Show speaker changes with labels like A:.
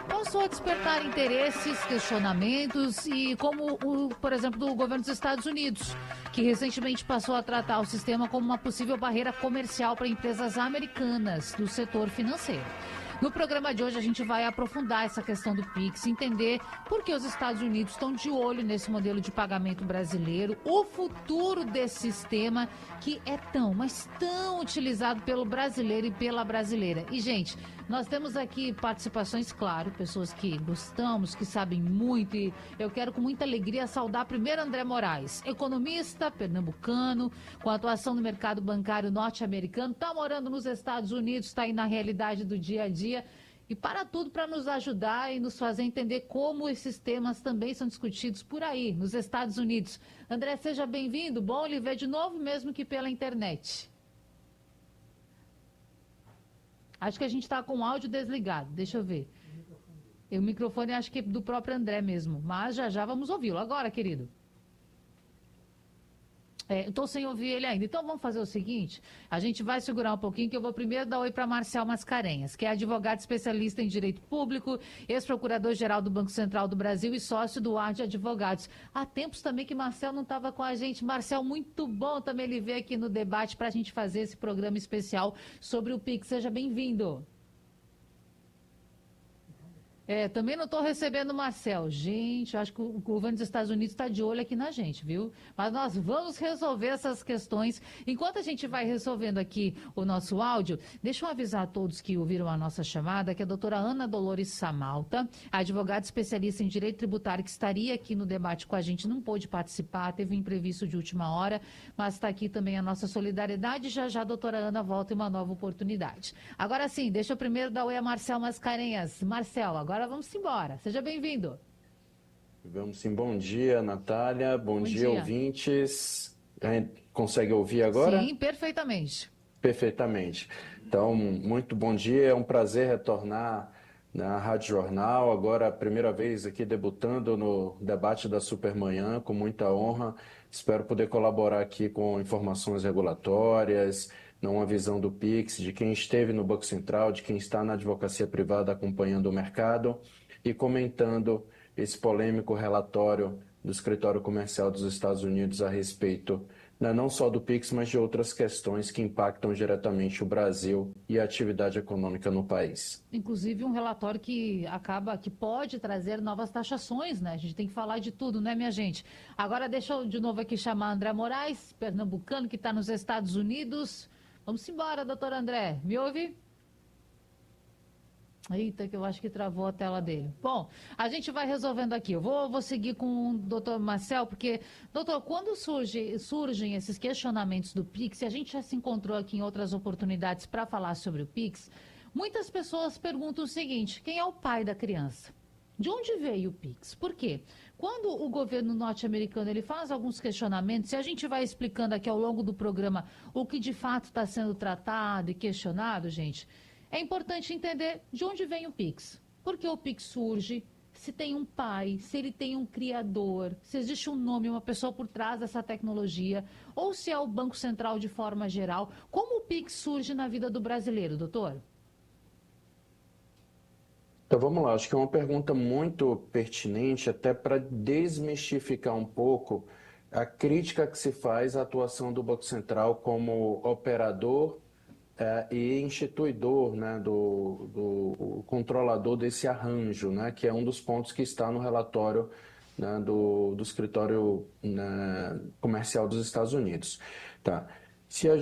A: Passou a despertar interesses, questionamentos e como, por exemplo, do governo dos Estados Unidos, que recentemente passou a tratar o sistema como uma possível barreira comercial para empresas americanas do setor financeiro. No programa de hoje a gente vai aprofundar essa questão do Pix, entender por que os Estados Unidos estão de olho nesse modelo de pagamento brasileiro, o futuro desse sistema que é tão, mas tão utilizado pelo brasileiro e pela brasileira. E, gente, nós temos aqui participações, claro, pessoas que gostamos, que sabem muito, e eu quero com muita alegria saudar primeiro André Moraes, economista pernambucano, com atuação no mercado bancário norte-americano, está morando nos Estados Unidos, está aí na realidade do dia a dia, e para tudo para nos ajudar e nos fazer entender como esses temas também são discutidos por aí, nos Estados Unidos. André, seja bem-vindo, bom lhe ver de novo, mesmo que pela internet. Acho que a gente está com o áudio desligado, deixa eu ver. E o microfone acho que é do próprio André mesmo, mas já já vamos ouvi-lo. Agora, querido. Estou sem ouvir ele ainda. Então vamos fazer o seguinte: a gente vai segurar um pouquinho, que eu vou primeiro dar oi para Marcel Mascarenhas, que é advogado especialista em direito público, ex-procurador-geral do Banco Central do Brasil e sócio do Ar de Advogados. Há tempos também que Marcel não estava com a gente. Marcel, muito bom também ele ver aqui no debate para a gente fazer esse programa especial sobre o Pix. Seja bem-vindo. Também não estou recebendo o Marcel. Gente, eu acho que o governo dos Estados Unidos está de olho aqui na gente, viu? Mas nós vamos resolver essas questões. Enquanto a gente vai resolvendo aqui o nosso áudio, deixa eu avisar a todos que ouviram a nossa chamada que a doutora Ana Dolores Samalta, advogada especialista em direito tributário, que estaria aqui no debate com a gente, não pôde participar, teve um imprevisto de última hora, mas está aqui também a nossa solidariedade. Já já a doutora Ana volta em uma nova oportunidade. Agora sim, deixa eu primeiro dar oi a Marcel Mascarenhas. Marcel, agora vamos embora. Seja bem-vindo.
B: Vamos sim, bom dia, Natália, bom
A: Bom
B: dia,
A: dia.
B: ouvintes. Consegue ouvir agora?
A: Sim, perfeitamente.
B: Perfeitamente. Então, muito bom dia, é um prazer retornar na Rádio Jornal, agora a primeira vez aqui debutando no debate da Supermanhã, com muita honra. Espero poder colaborar aqui com informações regulatórias, uma visão do Pix, de quem esteve no Banco Central, de quem está na advocacia privada acompanhando o mercado e comentando esse polêmico relatório do Escritório Comercial dos Estados Unidos a respeito, né, não só do Pix, mas de outras questões que impactam diretamente o Brasil e a atividade econômica no país.
A: Inclusive um relatório que pode trazer novas taxações, né? A gente tem que falar de tudo, né, minha gente? Agora deixa eu de novo aqui chamar André Moraes, pernambucano, que está nos Estados Unidos. Vamos embora, doutor André. Me ouve? Eita, que eu acho que travou a tela dele. Bom, a gente vai resolvendo aqui. Eu vou seguir com o doutor Marcel, porque, doutor, quando surgem esses questionamentos do Pix, e a gente já se encontrou aqui em outras oportunidades para falar sobre o Pix, muitas pessoas perguntam o seguinte: quem é o pai da criança? De onde veio o Pix? Por quê? Quando o governo norte-americano ele faz alguns questionamentos, e a gente vai explicando aqui ao longo do programa o que de fato está sendo tratado e questionado, gente, é importante entender de onde vem o Pix. Por que o Pix surge? Se tem um pai, se ele tem um criador, se existe um nome, uma pessoa por trás dessa tecnologia, ou se é o Banco Central de forma geral. Como o Pix surge na vida do brasileiro, doutor?
B: Então vamos lá, acho que é uma pergunta muito pertinente, até para desmistificar um pouco a crítica que se faz à atuação do Banco Central como operador e instituidor, né, do controlador desse arranjo, né, que é um dos pontos que está no relatório, né, do escritório, né, comercial dos Estados Unidos. Tá? Se a